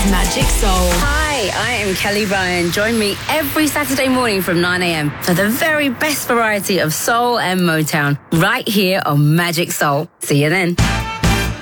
Magic Soul. Hi, I am Kelly Ryan. Join me every Saturday morning from 9 a.m. for the very best variety of soul and Motown right here on Magic Soul. See you then.